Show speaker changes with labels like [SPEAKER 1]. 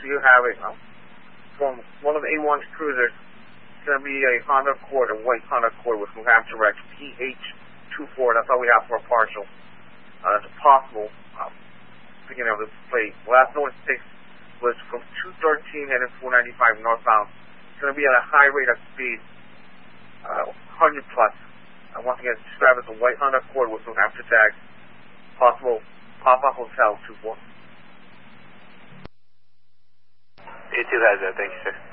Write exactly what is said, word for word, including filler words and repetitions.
[SPEAKER 1] you have it um, from one of the A one's cruisers. It's going to be a Honda Accord, a white Honda Accord with New Hampshire Rex, P H twenty-four. That's all we have for a partial. Uh, that's possible. Um, speaking of the plate, last notice six was from two thirteen heading four ninety-five northbound. It's going to be at a high rate of speed, uh, one hundred plus. Uh, once again, described as a white Honda Accord with New Hampshire tag. Possible Papa Hotel two four.
[SPEAKER 2] P two has that. Thank you, sir.